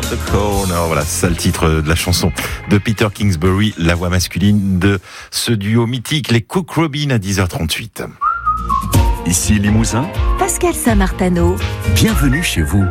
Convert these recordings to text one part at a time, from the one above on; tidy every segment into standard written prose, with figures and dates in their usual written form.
Around the Corner. Voilà, c'est ça le titre de la chanson de Peter Kingsbury, la voix masculine de ce duo mythique, les Cook Robin à 10h38. Ici Limousin, Pascal Saint-Martano. Bienvenue chez vous.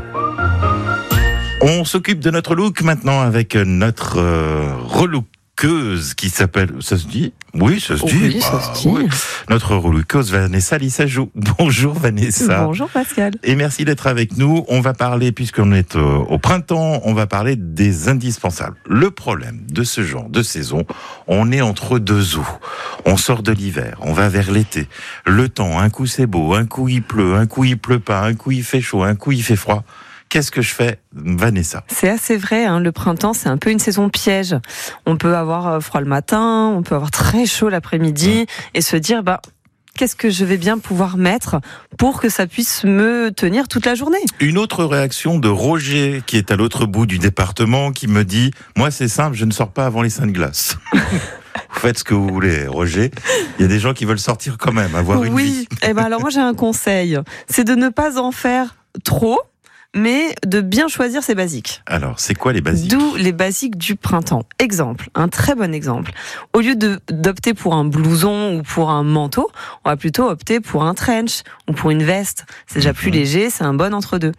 On s'occupe de notre look maintenant avec notre relookeuse qui s'appelle... Ça se dit ? Oui, ça se dit. Oui, ça se dit. Oui. Notre relookeuse Vanessa Lissajou. Bonjour Vanessa. Bonjour Pascal. Et merci d'être avec nous. On va parler, puisqu'on est au printemps, on va parler des indispensables. Le problème de ce genre de saison, on est entre deux eaux. On sort de l'hiver, on va vers l'été. Le temps, un coup c'est beau, un coup il pleut, un coup il pleut pas, un coup il fait chaud, un coup il fait froid. Qu'est-ce que je fais, Vanessa ? C'est assez vrai, hein, le printemps, c'est un peu une saison piège. On peut avoir froid le matin, on peut avoir très chaud l'après-midi et se dire, qu'est-ce que je vais bien pouvoir mettre pour que ça puisse me tenir toute la journée ? Une autre réaction de Roger, qui est à l'autre bout du département, qui me dit « Moi, c'est simple, je ne sors pas avant les seins de glace. » Vous faites ce que vous voulez, Roger. Il y a des gens qui veulent sortir quand même, avoir une vie. Oui, alors moi j'ai un conseil, c'est de ne pas en faire trop, mais de bien choisir ses basiques. Alors, c'est quoi les basiques ? D'où les basiques du printemps. Exemple, un très bon exemple. Au lieu d'opter pour un blouson ou pour un manteau, on va plutôt opter pour un trench ou pour une veste. C'est déjà plus léger, c'est un bon entre-deux.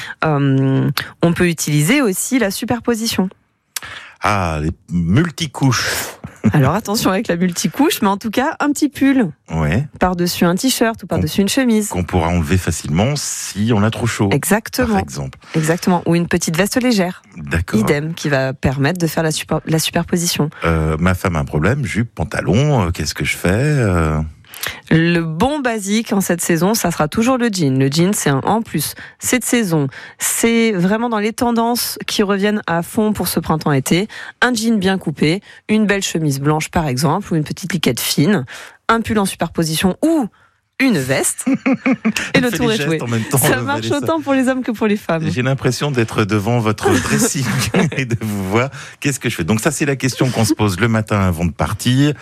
On peut utiliser aussi la superposition. Ah, les multicouches. Alors attention avec la multicouche, mais en tout cas, un petit pull. Ouais. Par-dessus un t-shirt ou par-dessus une chemise. Qu'on pourra enlever facilement si on a trop chaud. Exactement. Par exemple. Exactement. Ou une petite veste légère. D'accord. Idem, qui va permettre de faire la superposition. Ma femme a un problème, jupe, pantalon, qu'est-ce que je fais ? Le bon basique en cette saison, ça sera toujours le jean. Le jean, c'est un en plus. Cette saison, c'est vraiment dans les tendances qui reviennent à fond pour ce printemps-été. Un jean bien coupé, une belle chemise blanche par exemple, ou une petite liquette fine, un pull en superposition ou une veste, et le tour est joué. Ça marche autant pour les hommes que pour les femmes. J'ai l'impression d'être devant votre dressing et de vous voir. Qu'est-ce que je fais ? Donc ça, c'est la question qu'on se pose le matin avant de partir.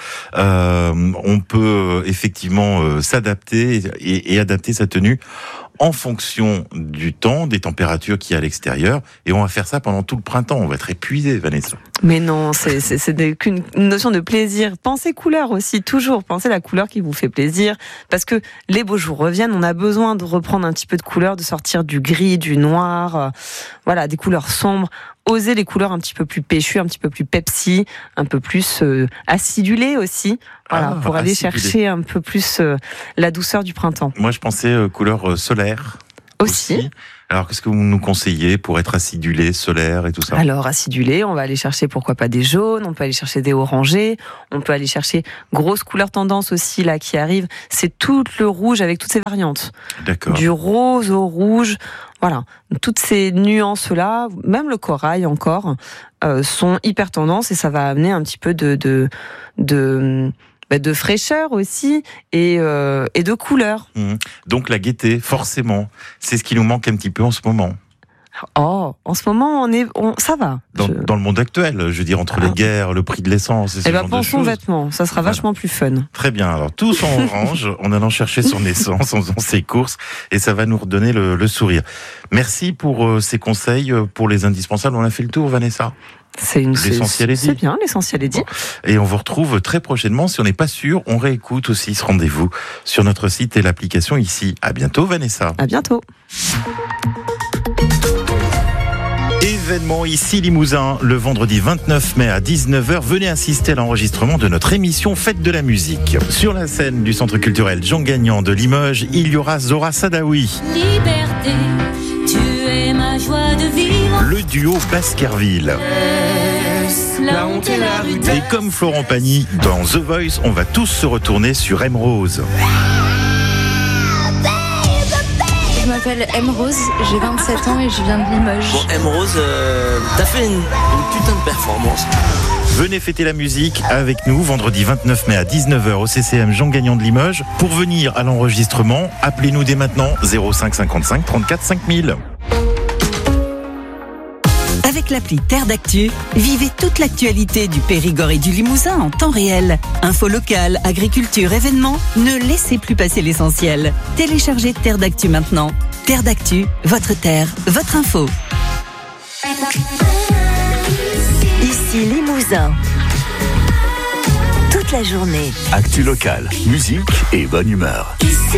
On peut effectivement s'adapter et adapter sa tenue en fonction du temps, des températures qu'il y a à l'extérieur. Et on va faire ça pendant tout le printemps. On va être épuisé, Vanessa. Mais non, c'est qu'une notion de plaisir. Pensez couleur aussi, toujours. Pensez la couleur qui vous fait plaisir. Parce que les beaux jours reviennent, on a besoin de reprendre un petit peu de couleur, de sortir du gris, du noir, voilà, des couleurs sombres. Osez les couleurs un petit peu plus péchues, un petit peu plus Pepsi, un peu plus acidulées aussi, voilà, pour aller chercher un peu plus la douceur du printemps. Moi, je pensais couleur solaire. Aussi. Alors, qu'est-ce que vous nous conseillez pour être acidulé, solaire et tout ça ? Alors, acidulé, on va aller chercher pourquoi pas des jaunes, on peut aller chercher des orangés, on peut aller chercher grosse couleur tendance aussi là qui arrive. C'est tout le rouge avec toutes ces variantes. D'accord. Du rose au rouge, voilà. Toutes ces nuances-là, même le corail encore, sont hyper tendance et ça va amener un petit peu de fraîcheur aussi et de couleur. Donc la gaieté, forcément, c'est ce qui nous manque un petit peu en ce moment. Oh, en ce moment, ça va. Dans le monde actuel, je veux dire, entre les guerres, le prix de l'essence et ce genre de choses. Pensons vêtements, ça sera vachement plus fun. Très bien, alors tous en orange, en allant chercher son essence, en faisant ses courses, et ça va nous redonner le sourire. Merci pour ces conseils, pour les indispensables. On a fait le tour, Vanessa ? L'essentiel est dit. C'est bien, l'essentiel est dit. Et on vous retrouve très prochainement. Si on n'est pas sûr, on réécoute aussi ce rendez-vous sur notre site et l'application ici. À bientôt, Vanessa. À bientôt. Événement ici Limousin, le vendredi 29 mai à 19h. Venez assister à l'enregistrement de notre émission Fête de la musique. Sur la scène du Centre culturel Jean Gagnon de Limoges, il y aura Zora Sadaoui. Liberté, tu es ma joie de vivre. Le duo Baskerville. La honte et la rudesse. Et comme Florent Pagny, dans The Voice, on va tous se retourner sur M Rose. Je m'appelle M Rose, j'ai 27 ans et je viens de Limoges. Bon, M Rose, t'as fait une putain de performance. Venez fêter la musique avec nous vendredi 29 mai à 19h au CCM Jean Gagnon de Limoges. Pour venir à l'enregistrement, appelez-nous dès maintenant 05 55 34 5000. Avec l'appli Terre d'Actu, vivez toute l'actualité du Périgord et du Limousin en temps réel. Infos locales, agriculture, événements, ne laissez plus passer l'essentiel. Téléchargez Terre d'Actu maintenant. Terre d'Actu, votre terre, votre info. Ici Limousin. Toute la journée. Actu locale, musique et bonne humeur. Ici